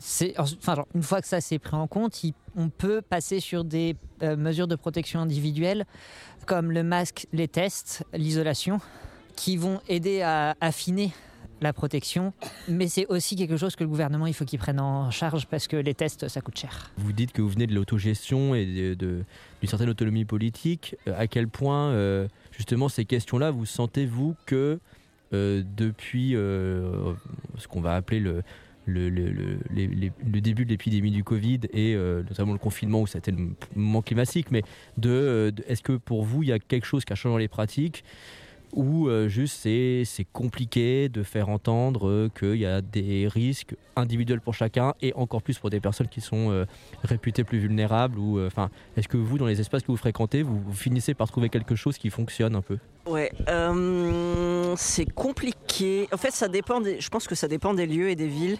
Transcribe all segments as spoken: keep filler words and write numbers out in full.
C'est, enfin, genre, une fois que ça s'est pris en compte, il, on peut passer sur des euh, mesures de protection individuelle comme le masque, les tests, l'isolation, qui vont aider à affiner la protection. Mais c'est aussi quelque chose que le gouvernement, il faut qu'il prenne en charge parce que les tests, ça coûte cher. Vous dites que vous venez de l'autogestion et de, de, d'une certaine autonomie politique. À quel point, euh, justement, ces questions-là, vous sentez-vous que euh, depuis euh, ce qu'on va appeler le... Le, le, le, les, les, le début de l'épidémie du Covid et euh, notamment le confinement où ça a été le moment climatique, mais de, de, est-ce que pour vous il y a quelque chose qui a changé dans les pratiques ou euh, juste c'est, c'est compliqué de faire entendre euh, qu'il y a des risques individuels pour chacun et encore plus pour des personnes qui sont euh, réputées plus vulnérables ou, euh, est-ce que vous dans les espaces que vous fréquentez vous, vous finissez par trouver quelque chose qui fonctionne un peu? Ouais, euh, c'est compliqué. En fait, ça dépend des, je pense que ça dépend des lieux et des villes.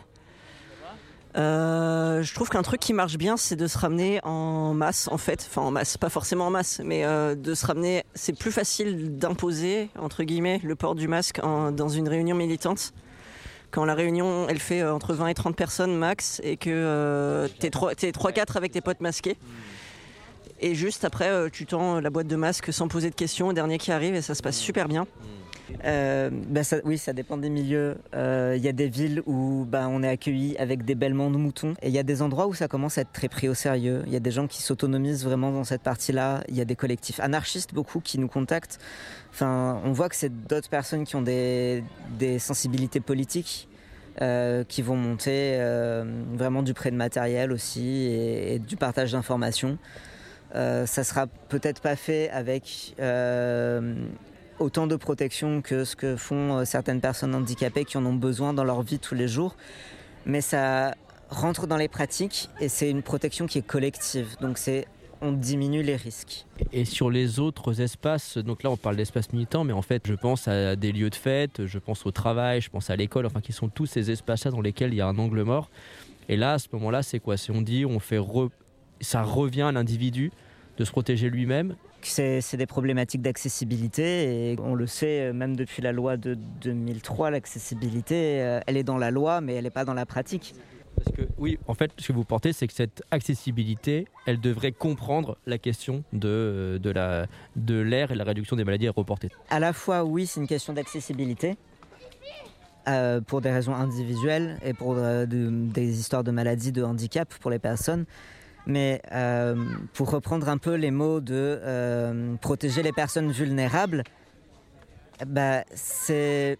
Euh, je trouve qu'un truc qui marche bien, c'est de se ramener en masse, en fait. Enfin, en masse, pas forcément en masse, mais euh, de se ramener. C'est plus facile d'imposer, entre guillemets, le port du masque en, dans une réunion militante. Quand la réunion, elle fait euh, entre vingt et trente personnes max, et que euh, t'es trois quatre avec tes potes masqués. Et juste après, euh, tu tends la boîte de masques sans poser de questions au dernier qui arrive, et ça se passe super bien. Euh, bah ça, oui, ça dépend des milieux. Il euh, y a des villes où bah, on est accueilli avec des bêlements de moutons. Et il y a des endroits où ça commence à être très pris au sérieux. Il y a des gens qui s'autonomisent vraiment dans cette partie-là. Il y a des collectifs anarchistes, beaucoup, qui nous contactent. Enfin, on voit que c'est d'autres personnes qui ont des, des sensibilités politiques euh, qui vont monter euh, vraiment du prêt de matériel aussi et, et du partage d'informations. Euh, ça sera peut-être pas fait avec... Euh, autant de protection que ce que font certaines personnes handicapées qui en ont besoin dans leur vie tous les jours. Mais ça rentre dans les pratiques et c'est une protection qui est collective. Donc c'est, on diminue les risques. Et sur les autres espaces, donc là on parle d'espaces militants, mais en fait je pense à des lieux de fête, je pense au travail, je pense à l'école, enfin qui sont tous ces espaces-là dans lesquels il y a un angle mort. Et là, à ce moment-là, c'est quoi? Si on dit, on fait re... ça revient à l'individu de se protéger lui-même. C'est, c'est des problématiques d'accessibilité et on le sait même depuis la loi de deux mille trois, l'accessibilité, euh, elle est dans la loi mais elle n'est pas dans la pratique. Parce que oui, en fait, ce que vous portez, c'est que cette accessibilité, elle devrait comprendre la question de, de, la, de l'air et la réduction des maladies aéroportées. À la fois, oui, c'est une question d'accessibilité euh, pour des raisons individuelles et pour euh, de, des histoires de maladies, de handicap pour les personnes. Mais euh, pour reprendre un peu les mots de euh, protéger les personnes vulnérables, bah, c'est...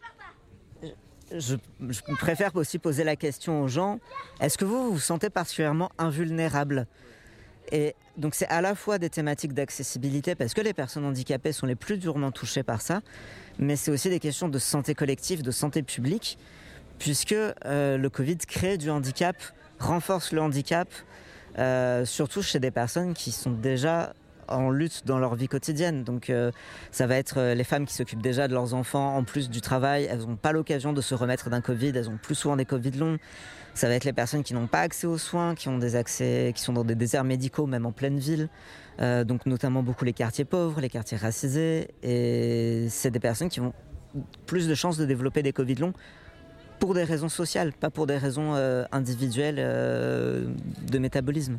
Je, je préfère aussi poser la question aux gens, est-ce que vous vous sentez particulièrement invulnérable? Et donc c'est à la fois des thématiques d'accessibilité, parce que les personnes handicapées sont les plus durement touchées par ça, mais c'est aussi des questions de santé collective, de santé publique, puisque euh, le Covid crée du handicap, renforce le handicap, Euh, surtout chez des personnes qui sont déjà en lutte dans leur vie quotidienne. Donc euh, ça va être euh, les femmes qui s'occupent déjà de leurs enfants en plus du travail. Elles n'ont pas l'occasion de se remettre d'un Covid, elles ont plus souvent des Covid longs. Ça va être les personnes qui n'ont pas accès aux soins, qui ont des accès, qui sont dans des déserts médicaux, même en pleine ville. Euh, donc notamment beaucoup les quartiers pauvres, les quartiers racisés. Et c'est des personnes qui ont plus de chances de développer des Covid longs pour des raisons sociales, pas pour des raisons euh, individuelles euh, de métabolisme.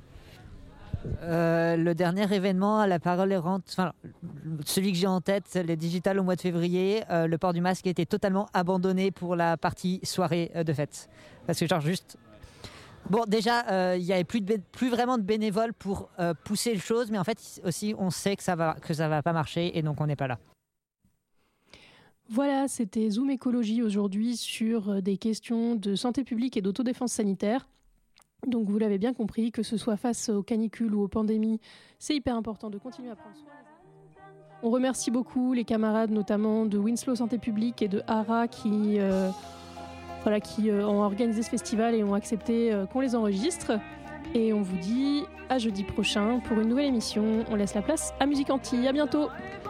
Euh, le dernier événement, la parole est rente, enfin, celui que j'ai en tête, les digitales au mois de février, euh, le port du masque était totalement abandonné pour la partie soirée euh, de fête. Parce que genre juste... Bon, déjà, il euh, n'y avait plus, de bé- plus vraiment de bénévoles pour euh, pousser les choses, mais en fait aussi on sait que ça va, que ça va pas marcher et donc on n'est pas là. Voilà, c'était Zoom Écologie aujourd'hui sur des questions de santé publique et d'autodéfense sanitaire. Donc vous l'avez bien compris, que ce soit face aux canicules ou aux pandémies, c'est hyper important de continuer à prendre soin. On remercie beaucoup les camarades notamment de Winslow Santé Publique et de Hara qui, euh, voilà, qui euh, ont organisé ce festival et ont accepté euh, qu'on les enregistre. Et on vous dit à jeudi prochain pour une nouvelle émission. On laisse la place à Musique Antilles. À bientôt.